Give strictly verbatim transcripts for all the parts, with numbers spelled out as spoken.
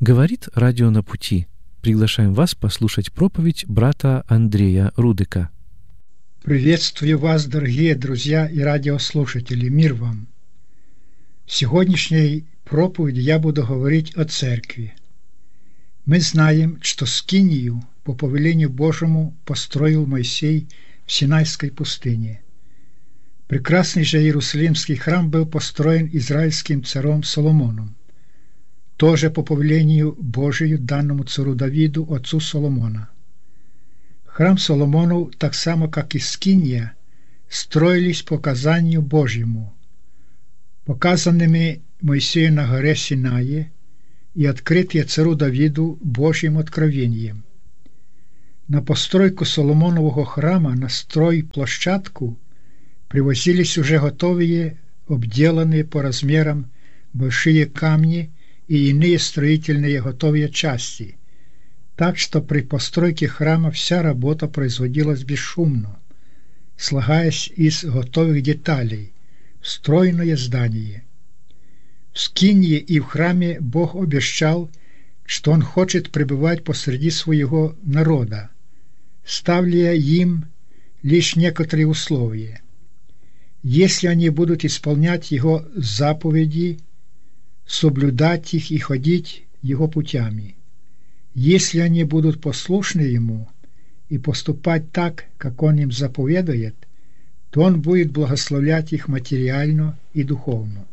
Говорит радио «На пути». Приглашаем вас послушать проповедь брата Андрея Рудыка. Приветствую вас, дорогие друзья и радиослушатели. Мир вам! В сегодняшней проповеди я буду говорить о церкви. Мы знаем, что скинию по повелению Божьему построил Моисей в Синайской пустыне. Прекрасный же Иерусалимский храм был построен израильским царем Соломоном, тоже по повелению Божию данному царю Давиду, отцу Соломона. Храм Соломонов, так само как и скиния, строились по указанию Божьему, показанными Моисею на горе Синае и открытые царю Давиду Божьим откровением. На постройку Соломонового храма на стройплощадку привозились уже готовые, обделанные по размерам большие камни и иные строительные готовые части, так что при постройке храма вся работа производилась бесшумно, слагаясь из готовых деталей в стройное здание. В скинии и в храме Бог обещал, что Он хочет пребывать посреди своего народа, ставля им лишь некоторые условия. Если они будут исполнять Его заповеди, соблюдать их и ходить Его путями. Если они будут послушны Ему и поступать так, как Он им заповедует, то Он будет благословлять их материально и духовно.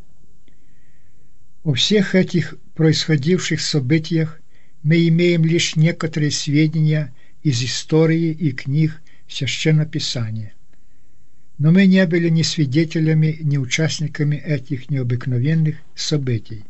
О всех этих происходивших событиях мы имеем лишь некоторые сведения из истории и книг Священного Писания. Но мы не были ни свидетелями, ни участниками этих необыкновенных событий.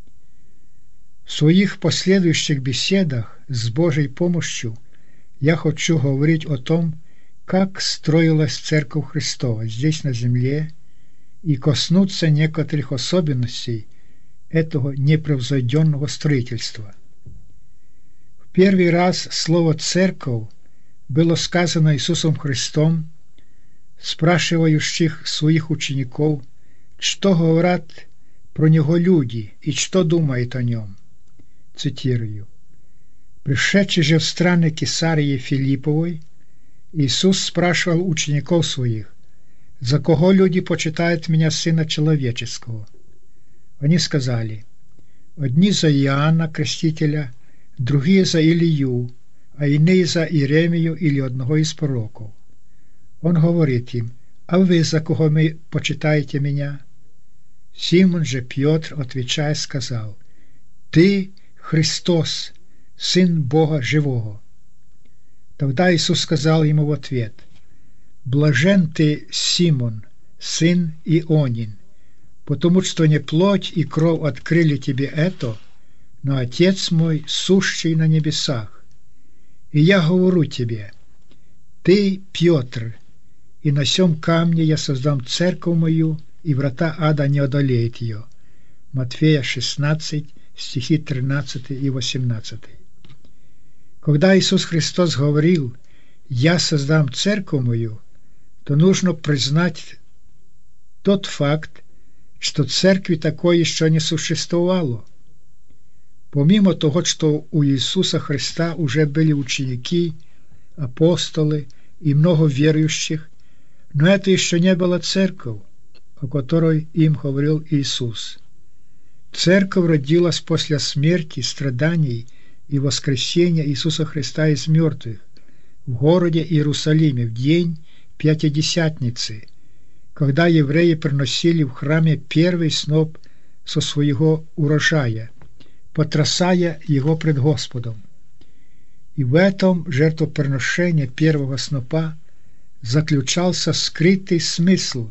В своих последующих беседах с Божьей помощью я хочу говорить о том, как строилась Церковь Христова здесь на земле и коснуться некоторых особенностей этого непревзойденного строительства. В первый раз слово «церковь» было сказано Иисусом Христом, спрашивающих своих учеников, что говорят про Него люди и что думают о Нем. Цитирую. «Пришедший же в страны Кесарии Филипповой, Иисус спрашивал учеников своих, за кого люди почитают Меня Сына Человеческого? Они сказали, одни за Иоанна Крестителя, другие за Илию, а иные за Иеремию или одного из пророков. Он говорит им, а вы за кого вы почитаете Меня? Симон же Петр, отвечая, сказал, Ты Христос, Сын Бога Живого. Тогда Иисус сказал ему в ответ, Блажен ты, Симон, сын Ионин, потому что не плоть и кровь открыли тебе это, но Отец мой, сущий на небесах. И я говорю тебе, ты Петр, и на сем камне я создам церковь мою, и врата ада не одолеют ее. Матфея шестнадцать, стихи тринадцатый и восемнадцатый. Когда Иисус Христос говорил «Я создам церковь мою», то нужно признать тот факт, что церкви такой еще не существовало. Помимо того, что у Иисуса Христа уже были ученики, апостолы и много верующих, но это еще не была церковь, о которой им говорил Иисус. Церковь родилась после смерти, страданий и воскресения Иисуса Христа из мертвых в городе Иерусалиме в день Пятидесятницы, когда евреи приносили в храме первый сноп со своего урожая, потрясая его пред Господом. И в этом жертвоприношении первого снопа заключался скрытый смысл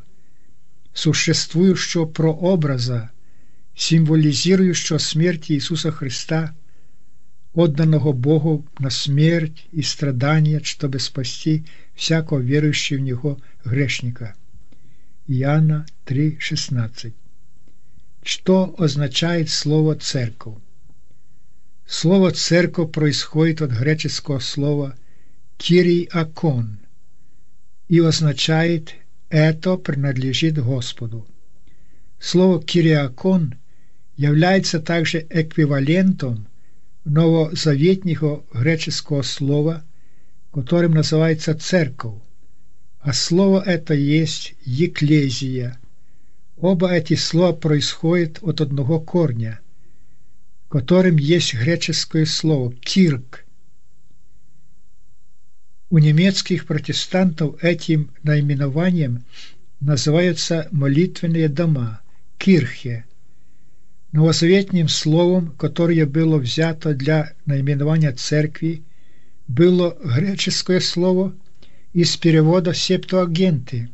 существующего прообраза, символизирующего смерть Иисуса Христа, отданного Богу на смерть и страдания, чтобы спасти всякого верующего в Него грешника. Иоанна три шестнадцать. Что означает слово «церковь»? Слово «церковь» происходит от греческого слова «кириакон» и означает «это принадлежит Господу». Слово «кириакон» является также эквивалентом новозаветнего греческого слова, которым называется «церковь», а слово это есть «екклезия». Оба эти слова происходят от одного корня, которым есть греческое слово «кирк». У немецких протестантов этим наименованием называются молитвенные дома «кирхе». Новозаветным словом, которое было взято для наименования церкви, было греческое слово из перевода Септуагинты,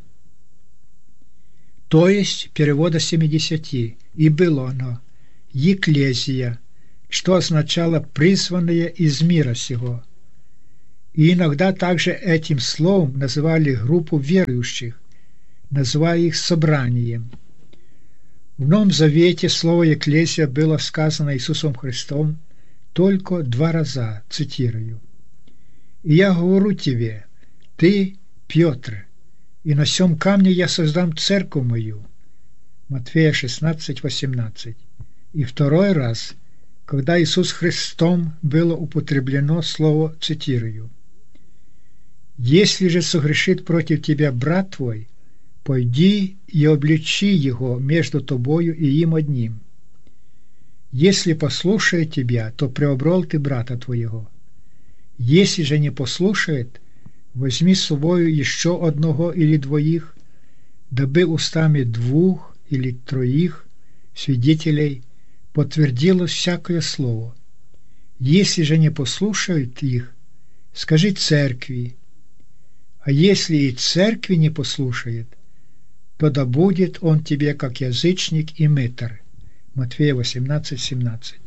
то есть перевода семидесяти, и было оно «екклезия», что означало «призванные из мира сего». И иногда также этим словом называли группу верующих, называя их собранием. В Новом Завете слово «екклезия» было сказано Иисусом Христом только два раза, цитирую. «И я говорю тебе, ты, Петр, и на сем камне я создам церковь мою». Матфея шестнадцать восемнадцать. И второй раз, когда Иисус Христом было употреблено слово, цитирую, «Если же согрешит против тебя брат твой, пойди и обличи его между тобою и им одним. Если послушает тебя, то приобрел ты брата твоего. Если же не послушает, возьми с собою еще одного или двоих, дабы устами двух или троих свидетелей подтвердилось всякое слово. Если же не послушают их, скажи церкви, а если и церкви не послушает, то да будет он тебе как язычник и мытарь». Матфея восемнадцать семнадцать.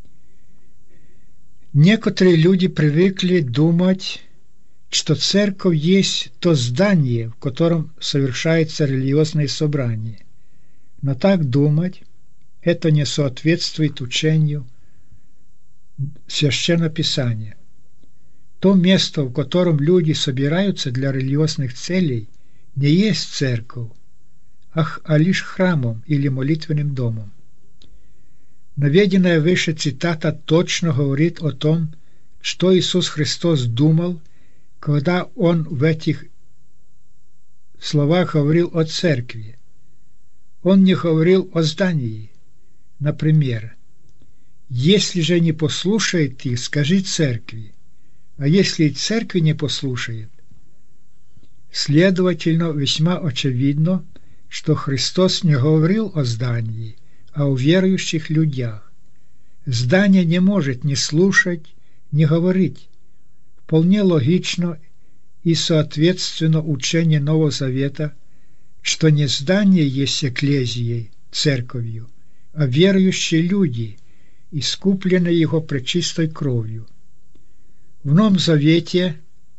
Некоторые люди привыкли думать, что церковь есть то здание, в котором совершается религиозное собрание. Но так думать – это не соответствует учению Священного Писания. То место, в котором люди собираются для религиозных целей, не есть церковь, а лишь храмом или молитвенным домом. Наведенная выше цитата точно говорит о том, что Иисус Христос думал, когда Он в этих словах говорил о церкви. Он не говорил о здании. Например, «Если же не послушает их, скажи церкви, а если и церкви не послушает». Следовательно, весьма очевидно, что Христос не говорил о здании, а о верующих людях. Здание не может ни слушать, ни говорить. Вполне логично и соответственно учению Нового Завета, что не здание есть екклезией, церковью, а верующие люди, искупленные Его пречистой кровью. В Новом Завете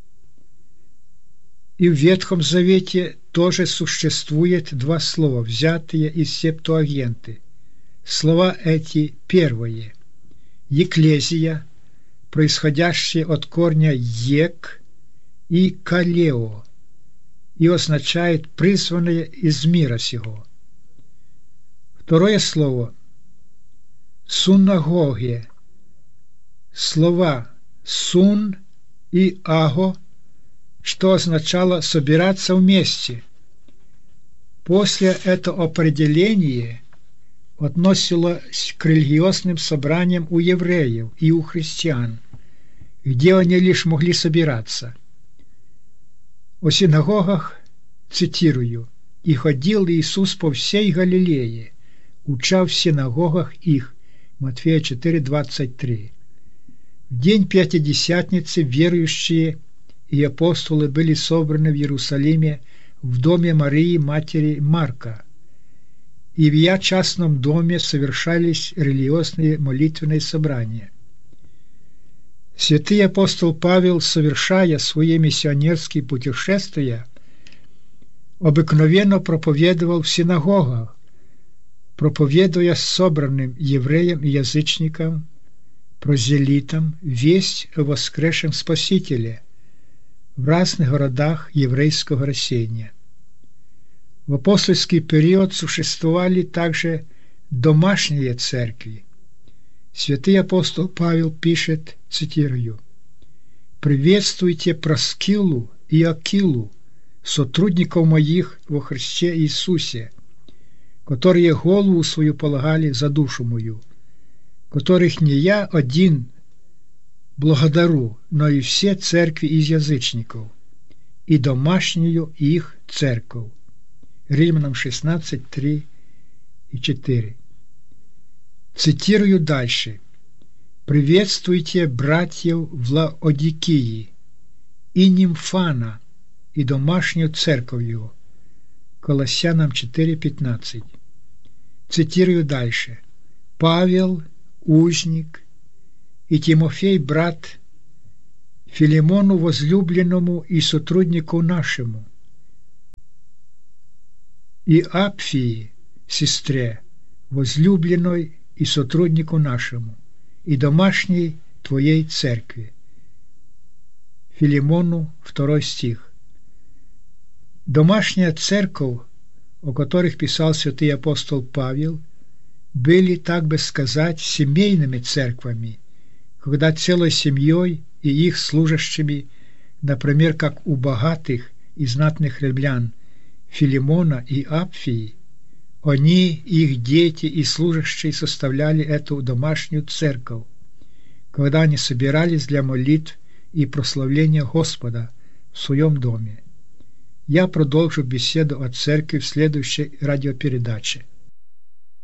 и в Ветхом Завете тоже существует два слова, взятые из Септуагинты. Слова эти первые – «екклезия», происходящее от корня «ек» и «калео», и означает «призванное из мира сего». Второе слово – «сунагоге», слова «сун» и «аго», что означало «собираться вместе». После этого определения относилось к религиозным собраниям у евреев и у христиан, где они лишь могли собираться. О синагогах, цитирую, «И ходил Иисус по всей Галилее, уча в синагогах их». Матфея четыре двадцать три. В день Пятидесятницы верующие и апостолы были собраны в Иерусалиме в доме Марии, матери Марка, и в ее частном доме совершались религиозные молитвенные собрания. Святый апостол Павел, совершая свои миссионерские путешествия, обыкновенно проповедовал в синагогах, проповедуя собранным евреям и язычникам, прозелитам, весть о воскресшем Спасителе в разных городах еврейского рассеяния. В апостольский период существовали также домашние церкви. Святый апостол Павел пишет, цитирую: «Приветствуйте Проскилу и Акилу, сотрудников моих во Христе Иисусе, которые голову свою полагали за душу мою, которых не я один благодарю, но и все церкви из язычников, и домашнюю их церковь». Римлянам шестнадцать, три и четыре. Цитирую дальше. «Приветствуйте братьев в Лаодикии и Нимфана, и домашнюю церковь его». Колоссянам четыре, пятнадцать. Цитирую дальше. «Павел, узник, и Тимофей, брат, Филимону, возлюбленному и сотруднику нашему, и Апфии, сестре, возлюбленной и сотруднику нашему, и домашней твоей церкви». Филимону, второй стих. Домашняя церковь, о которых писал святый апостол Павел, были, так бы сказать, семейными церквами, когда целой семьей и их служащими, например, как у богатых и знатных римлян Филимона и Апфии, они, их дети и служащие составляли эту домашнюю церковь, когда они собирались для молитв и прославления Господа в своем доме. Я продолжу беседу о церкви в следующей радиопередаче.